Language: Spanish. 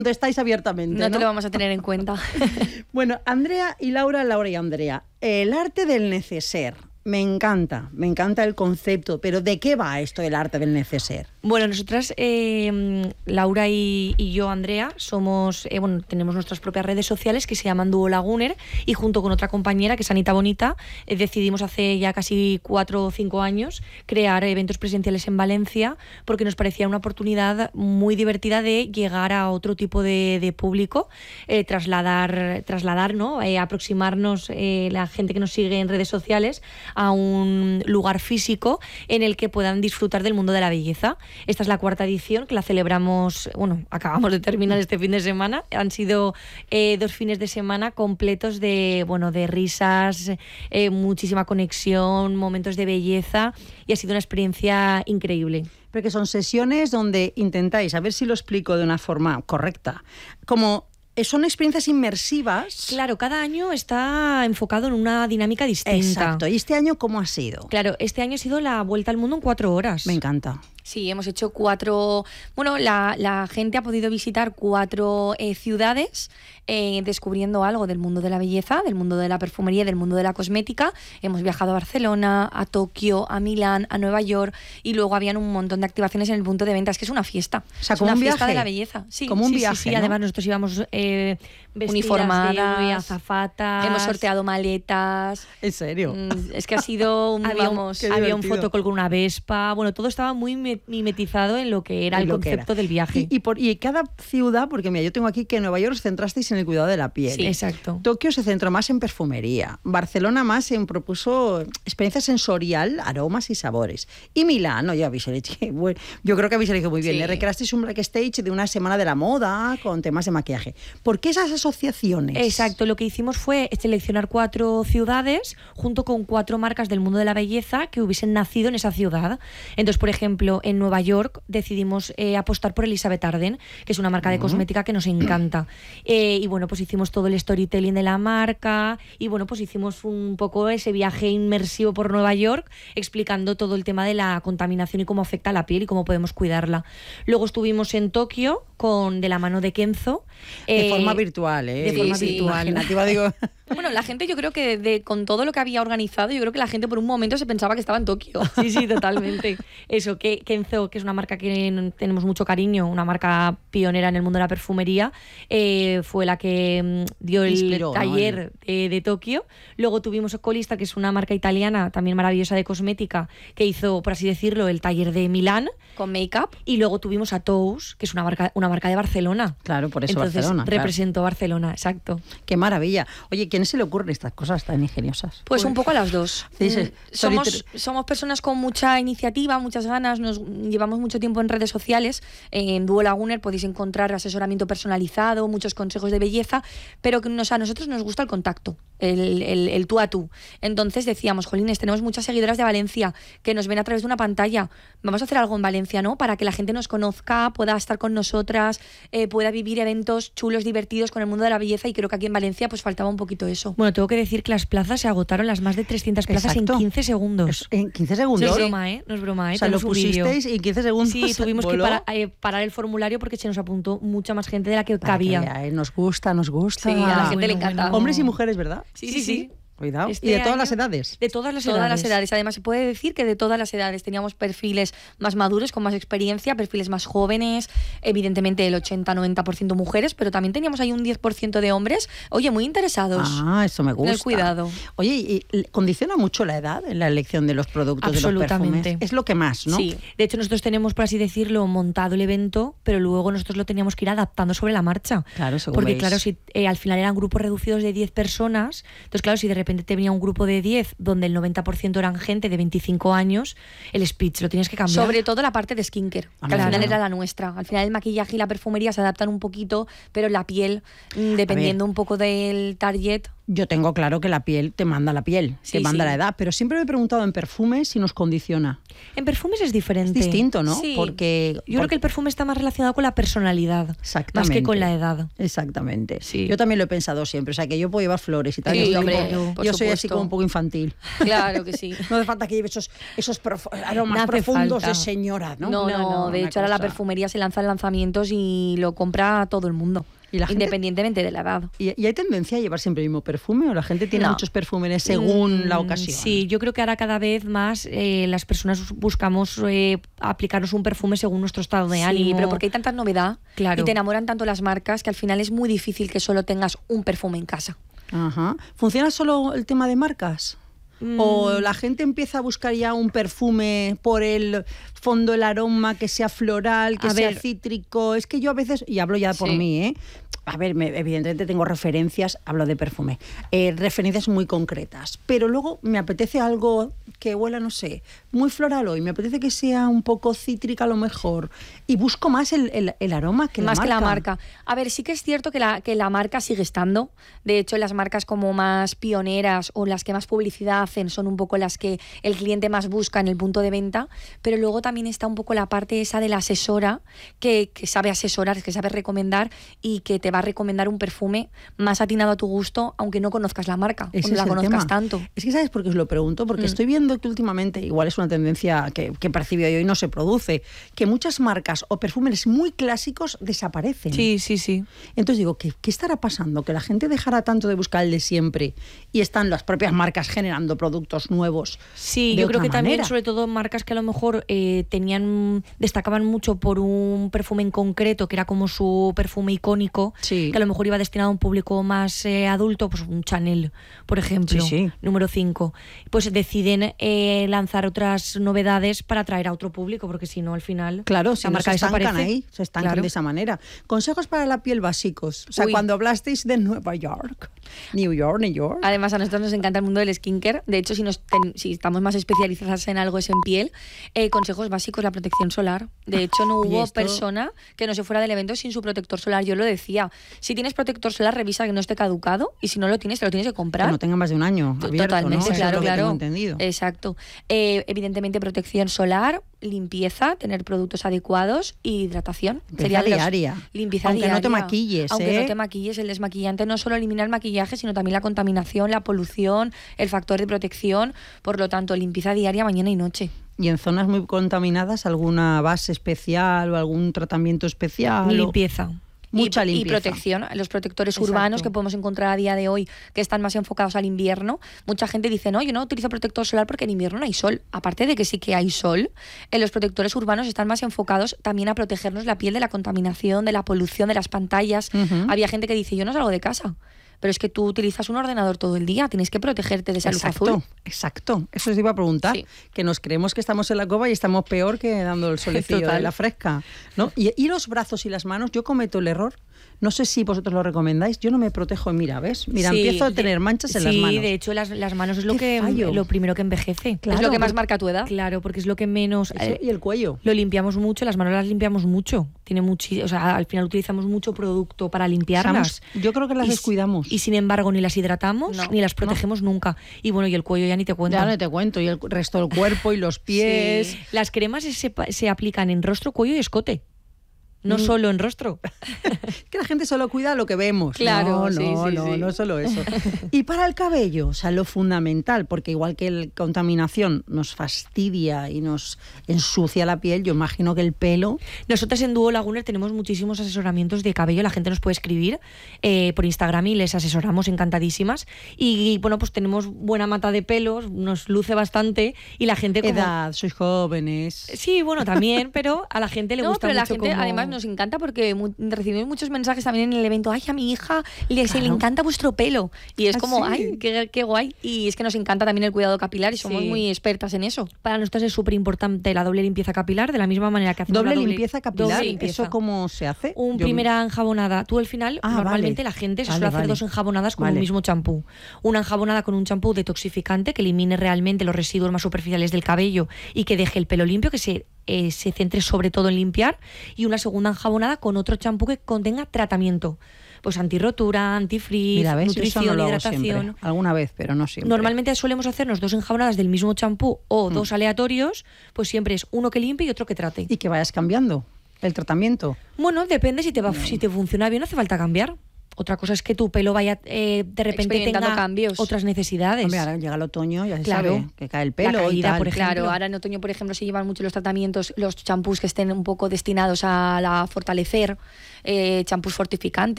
Contestáis abiertamente, ¿no? No te lo vamos a tener en cuenta. Bueno, Andrea y Laura, Laura y Andrea. El arte del neceser. Me encanta el concepto, pero ¿de qué va esto del arte del neceser? Bueno, nosotras, Laura y yo, Andrea, somos, tenemos nuestras propias redes sociales que se llaman Dúo Laguner, y junto con otra compañera, que es Anita Bonita, decidimos hace ya casi 4 o 5 años crear eventos presenciales en Valencia, porque nos parecía una oportunidad muy divertida de llegar a otro tipo de público, trasladar, ¿no? Aproximarnos la gente que nos sigue en redes sociales a un lugar físico en el que puedan disfrutar del mundo de la belleza. Esta es la 4ª edición, que la celebramos, acabamos de terminar este fin de semana. Han sido 2 fines de semana completos de risas, muchísima conexión, momentos de belleza, y ha sido una experiencia increíble. Porque son sesiones donde intentáis, a ver si lo explico de una forma correcta, son experiencias inmersivas. Claro, cada año está enfocado en una dinámica distinta. Exacto. ¿Y este año cómo ha sido? Claro, este año ha sido la vuelta al mundo en 4 horas. Me encanta. Sí, hemos hecho 4... Bueno, la gente ha podido visitar 4 ciudades, descubriendo algo del mundo de la belleza, del mundo de la perfumería, del mundo de la cosmética. Hemos viajado a Barcelona, a Tokio, a Milán, a Nueva York, y luego habían un montón de activaciones en el punto de venta. Es que es una fiesta. O sea, es como una un fiesta viaje. De la belleza. Sí, como un sí, viaje, sí. ¿no? Además, nosotros íbamos uniformadas, de azafatas. Hemos sorteado maletas. ¿En serio? Es que ha sido había un fotocall con una Vespa. Bueno, todo estaba muy mimetizado en lo que era el concepto del viaje. Y cada ciudad, porque mira, yo tengo aquí que en Nueva York os centrasteis en el cuidado de la piel. Sí, exacto. Tokio se centró más en perfumería. Barcelona más propuso experiencia sensorial, aromas y sabores. Y Milán, yo creo que habéis elegido muy bien. Sí. Recreasteis un backstage de una semana de la moda con temas de maquillaje. ¿Por qué esas asociaciones? Exacto, lo que hicimos fue seleccionar 4 ciudades junto con 4 marcas del mundo de la belleza que hubiesen nacido en esa ciudad. Entonces, por ejemplo, en Nueva York decidimos apostar por Elizabeth Arden, que es una marca de cosmética que nos encanta. Y bueno, pues hicimos todo el storytelling de la marca, y bueno, pues hicimos un poco ese viaje inmersivo por Nueva York, explicando todo el tema de la contaminación y cómo afecta a la piel y cómo podemos cuidarla. Luego estuvimos en Tokio de la mano de Kenzo. De forma virtual, De forma virtual. Imaginativa, digo. Bueno, la gente, yo creo que con todo lo que había organizado, yo creo que la gente por un momento se pensaba que estaba en Tokio. Sí, totalmente. Eso, que Kenzo, que es una marca que tenemos mucho cariño, una marca pionera en el mundo de la perfumería, fue la que dio el taller de Tokio. Luego tuvimos Ocolista, que es una marca italiana también maravillosa de cosmética, que hizo, por así decirlo, el taller de Milán. Con make-up. Y luego tuvimos a Tous, que es una marca de Barcelona. Claro, por eso entonces, Barcelona. Representó Barcelona, exacto. Qué maravilla. Oye, ¿quién se le ocurren estas cosas tan ingeniosas? Pues un poco a las dos. Sí, somos personas con mucha iniciativa, muchas ganas, nos llevamos mucho tiempo en redes sociales. En Dúo Laguner podéis encontrar asesoramiento personalizado, muchos consejos de belleza, pero a nosotros nos gusta el contacto, el tú a tú. Entonces decíamos, jolines, tenemos muchas seguidoras de Valencia que nos ven a través de una pantalla. Vamos a hacer algo en Valencia, ¿no? Para que la gente nos conozca, pueda estar con nosotras, pueda vivir eventos chulos, divertidos con el mundo de la belleza, y creo que aquí en Valencia pues faltaba un poquito eso. Bueno, tengo que decir que las plazas se agotaron, las más de 300 plazas. Exacto. En 15 segundos. ¿En 15 segundos? No es broma, ¿eh? No es broma, ¿eh? O sea, lo pusisteis y en 15 segundos. Sí, tuvimos que parar el formulario porque se nos apuntó mucha más gente de la que cabía. Nos gusta. Sí, a la gente le encanta. Bueno. Hombres y mujeres, ¿verdad? Sí. Cuidado. ¿Y de todas las edades? De todas las edades. Además, se puede decir que de todas las edades. Teníamos perfiles más maduros, con más experiencia, perfiles más jóvenes, evidentemente el 80-90% mujeres, pero también teníamos ahí un 10% de hombres, muy interesados. Eso me gusta. El cuidado. Oye, ¿y condiciona mucho la edad en la elección de los productos, de los perfumes? Es lo que más, ¿no? Sí. De hecho, nosotros tenemos, por así decirlo, montado el evento, pero luego nosotros lo teníamos que ir adaptando sobre la marcha. Claro, según Porque, veis. claro, si al final eran grupos reducidos de 10 personas, entonces, claro, si de repente te venía un grupo de 10 donde el 90% eran gente de 25 años, el speech lo tienes que cambiar. Sobre todo la parte de skincare, que al final era la nuestra. Al final el maquillaje y la perfumería se adaptan un poquito, pero la piel, dependiendo un poco del target, Yo tengo claro que la piel te manda la piel, Sí, te manda sí. la edad, pero siempre me he preguntado en perfumes si nos condiciona. En perfumes es diferente. Es distinto, ¿no? Sí. Porque Yo creo que el perfume está más relacionado con la personalidad, más Exactamente. que con la edad. Exactamente. Sí. Yo también lo he pensado siempre. O sea, que yo puedo llevar flores y tal. Sí, yo soy hombre, yo por soy así supuesto. como un poco infantil. Claro que sí. No hace falta que lleve esos aromas No hace profundos falta. de señora, ¿no? No, de una hecho ahora la cosa. perfumería se lanzan lanzamientos y lo compra todo el mundo, ¿Y la gente? independientemente de la edad. ¿Y hay tendencia a llevar siempre el mismo perfume o la gente tiene No. muchos perfumes según la ocasión? Sí, yo creo que ahora cada vez más las personas buscamos aplicarnos un perfume según nuestro estado de Sí, ánimo. pero porque hay tanta novedad Claro. y te enamoran tanto las marcas que al final es muy difícil que solo tengas un perfume en casa. Ajá. ¿Funciona solo el tema de marcas? ¿O la gente empieza a buscar ya un perfume por el fondo, el aroma, que sea floral, que A sea ver. cítrico? Es que yo a veces, y hablo ya por Sí. mí, ¿eh? A ver, evidentemente tengo referencias, hablo de perfume, referencias muy concretas, pero luego me apetece algo que huela, no sé, muy floral hoy, me apetece que sea un poco cítrica a lo mejor, y busco más el aroma que Más la que marca. la marca. A ver, sí que es cierto que la marca sigue estando. De hecho, las marcas como más pioneras o las que más publicidad hacen son un poco las que el cliente más busca en el punto de venta, pero luego también está un poco la parte esa de la asesora que sabe asesorar, que sabe recomendar y que te va a recomendar un perfume más atinado a tu gusto, aunque no conozcas la marca o Ese no es la el conozcas tema. tanto. Es que ¿sabes por qué os lo pregunto? Porque estoy viendo que últimamente, igual es una tendencia que percibo yo y no se produce, que muchas marcas o perfumes muy clásicos desaparecen. Sí, sí, sí. Entonces digo, ¿qué estará pasando? Que la gente dejará tanto de buscar el de siempre y están las propias marcas generando productos nuevos. Sí, de yo creo otra que también, manera. sobre todo marcas que a lo mejor destacaban mucho por un perfume en concreto, que era como su perfume icónico, Sí. que a lo mejor iba destinado a un público más adulto, pues un Chanel, por ejemplo, Sí, sí. número 5. Pues deciden lanzar otras novedades para atraer a otro público, porque si no, al final Claro, si la no marca se estancan desaparece. ahí, se estancan Claro. de esa manera. Consejos para la piel básicos. O sea, Uy. cuando hablasteis de Nueva York, New York. Además, a nosotros nos encanta el mundo del skincare. De hecho, si estamos más especializadas en algo es en piel. Consejos básicos, la protección solar. De hecho, no ¿y hubo esto? persona que no se fuera del evento sin su protector solar. Yo lo decía. Si tienes protector solar, revisa que no esté caducado. Y si no lo tienes, te lo tienes que comprar. Que no tenga más de un año abierto, Totalmente, ¿no? Eso claro, es lo que claro. tengo entendido. Exacto. Evidentemente, protección solar, limpieza, tener productos adecuados y hidratación. Limpieza de los- diaria. Limpieza Aunque no te diaria. maquilles, Aunque ¿eh? no te maquilles, el desmaquillante no solo elimina el maquillaje, sino también la contaminación, la polución, el factor de protección. Por lo tanto, limpieza diaria mañana y noche. ¿Y en zonas muy contaminadas alguna base especial o algún tratamiento especial? Limpieza. Mucha y limpieza. protección, los protectores Exacto. urbanos que podemos encontrar a día de hoy, que están más enfocados al invierno. Mucha gente dice, no, yo no utilizo protector solar porque en invierno no hay sol. Aparte de que sí que hay sol, los protectores urbanos están más enfocados también a protegernos la piel de la contaminación, de la polución, de las pantallas. Ujú. Había gente que dice, yo no salgo de casa. Pero es que tú utilizas un ordenador todo el día, tienes que protegerte de esa luz azul. Exacto. Eso os iba a preguntar. Sí. Que nos creemos que estamos en la cova y estamos peor que dando el solecillo Total. de la fresca, ¿no? Y los brazos y las manos, yo cometo el error. No sé si vosotros lo recomendáis. Yo no me protejo. Mira, ¿ves? Mira, Sí, empiezo a tener manchas en las manos. Sí, de hecho las manos es lo Qué fallo. lo primero que envejece. Claro, es lo que más porque- marca tu edad. Claro, porque es lo que menos Eso, y el cuello. lo limpiamos mucho, las manos las limpiamos mucho. Tiene o sea, al final utilizamos mucho producto para limpiarlas. Yo creo que las Y descuidamos. Y sin embargo, ni las hidratamos No, ni las protegemos nunca. Y bueno, y el cuello ya ni te cuento. Ya no te cuento. Y el resto del cuerpo y los pies. Sí. Las cremas se aplican en rostro, cuello y escote. No solo en rostro. Es que la gente solo cuida lo que vemos. Claro, no, sí, no, sí, no, sí. no solo eso. Y para el cabello, o sea, lo fundamental, porque igual que la contaminación nos fastidia y nos ensucia la piel, yo imagino que el pelo... Nosotras en Duo Laguner tenemos muchísimos asesoramientos de cabello. La gente nos puede escribir por Instagram y les asesoramos encantadísimas. Y bueno, pues tenemos buena mata de pelos, nos luce bastante y la gente como... Edad, sois jóvenes... Sí, bueno, también, pero a la gente le No, gusta pero la mucho gente como- además nos encanta porque recibimos muchos mensajes también en el evento. Ay, a mi hija se le encanta vuestro pelo. Y es ¿Ah, como, sí? ay, qué guay. Y es que nos encanta también el cuidado capilar y somos Sí. muy expertas en eso. Para nosotros es súper importante la doble limpieza capilar, de la misma manera que hacemos Doble la limpieza capilar, doble limpieza. ¿eso cómo se hace? Yo- Primera enjabonada. Tú al final, Ah, normalmente vale. la gente se Vale, suele hacer vale. dos enjabonadas con Vale. un mismo champú. Una enjabonada con un champú detoxificante que elimine realmente los residuos más superficiales del cabello y que deje el pelo limpio, que se centre sobre todo en limpiar. Y una segunda enjabonada con otro champú que contenga tratamiento. Pues antirrotura, antifrizz, Mira, ¿ves? Eso nutrición, no lo hago hidratación. siempre. Alguna vez, pero no siempre. Normalmente solemos hacernos 2 enjabonadas del mismo champú o 2 aleatorios, pues siempre es uno que limpie y otro que trate. Y que vayas cambiando el tratamiento. Bueno, depende si te funciona bien, no hace falta cambiar. Otra cosa es que tu pelo vaya de repente Experimentando tenga cambios. otras necesidades. Hombre, ahora llega el otoño, ya se Claro. sabe que cae el pelo La caída, y tal. por ejemplo. Claro, ahora en otoño, por ejemplo, se llevan mucho los tratamientos, los champús que estén un poco destinados a fortalecer, champús fortificantes.